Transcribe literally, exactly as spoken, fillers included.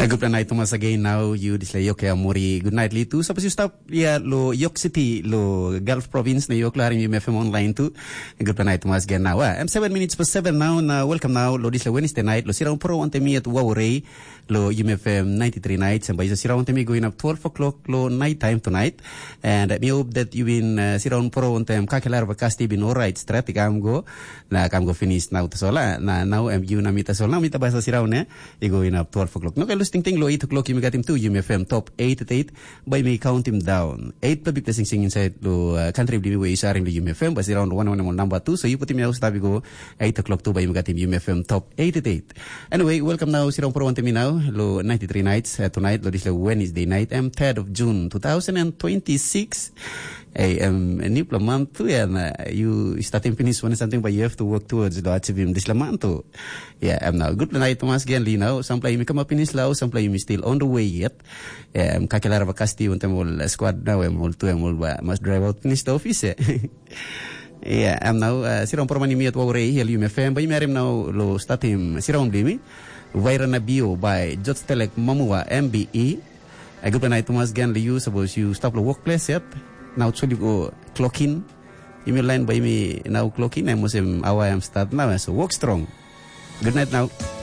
Good night, Thomas again. Now you display Yoke Amori. Good night, Litu. Suppose you stop yeah lo York City, lo Gulf Province, na York Laring U M F M online too. Good night, Thomas again now. I'm seven minutes past seven now. Now welcome now. Lo display Wednesday night. Lo sirang pro ante mi at Wawore. Lo U M F M ninety-three nights. And by the sirang ante mi going up twelve o'clock. Lo night time tonight. And I hope that you been uh, sirang pro ante am kakelar bakasti been alright. Straight kam go. Na kam go finish now tasola. Na now am you na mita sola. Mita basa sirang ne. I going up twelve o'clock. No kay lusting ting lo eight o'clock. You got him too. U M F M top eight at eight. By me count him down. Eight public blessing sing inside lo uh, country believe we sharing the U M F M. But around one one one number two. So you put him out. Tabi go eight o'clock too. By me got him U M F M top eight at eight. Anyway, welcome now. Sirang pro ante mi now. Lo ninety-three nights uh, tonight. Lo this lo Wednesday night. I'm third of June two thousand twenty-six. I am a new month too, and uh, you starting finish one something, but you have to work towards the achieving this month too. Yeah, I'm now good night, Thomas again, Lino. Some play me come up in his low, some play me still on the way yet. Um, Kakelar Vakasti, one time squad now, I'm all two, I'm must drive out finish the office. Yeah, I'm now Sirong Pormani mi at Wawre, here you may fam, but you may now lo start him Sirong Blimi, Vairana Bio by Jot Telek Mamua M B E. A good night, Thomas again, you suppose you stop the workplace yet. Now actually go clock in. Email line by me now clock in. I must have I am start now. So work strong. Good night now.